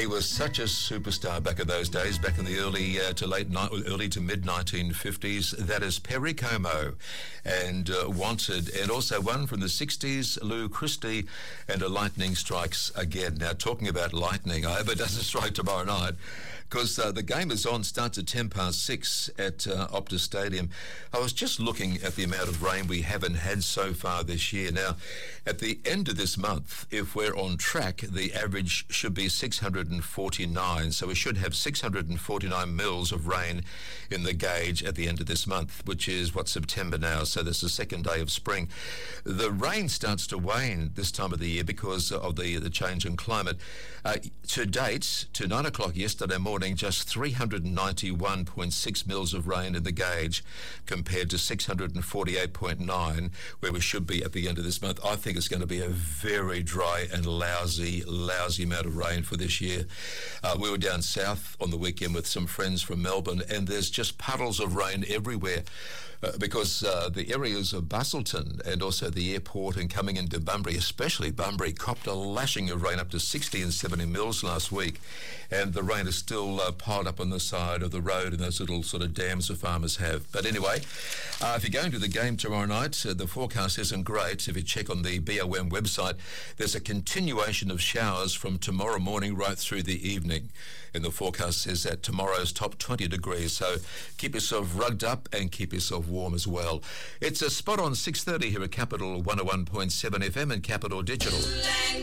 He was such a superstar back in those days, back in the early to mid 1950s. That is Perry Como and Wanted, and also one from the 60s, Lou Christie, and A Lightning Strikes Again. Now, talking about lightning, I hope it doesn't strike tomorrow night, because the game is on, starts at 6:10 at Optus Stadium. I was just looking at the amount of rain we haven't had so far this year. Now, at the end of this month, if we're on track, the average should be 649. So we should have 649 mils of rain in the gauge at the end of this month, which is, September now. So this is the second day of spring. The rain starts to wane this time of the year because of the change in climate. To date, to 9 o'clock yesterday morning, just 391.6 mils of rain in the gauge compared to 648.9 where we should be at the end of this month. I think it's going to be a very dry and lousy amount of rain for this year. We were down south on the weekend with some friends from Melbourne, and there's just puddles of rain everywhere because the areas of Busselton and also the airport and coming into Bunbury, especially Bunbury, copped a lashing of rain up to 60 and 70 mils last week, and the rain is still piled up on the side of the road in those little sort of dams the farmers have. But anyway, if you're going to the game tomorrow night, the forecast isn't great. If you check on the BOM website, there's a continuation of showers from tomorrow morning right through the evening, and the forecast says that tomorrow's top 20 degrees, so keep yourself rugged up and keep yourself warm as well. It's a spot on 6:30 here at Capital 101.7 FM and Capital Digital.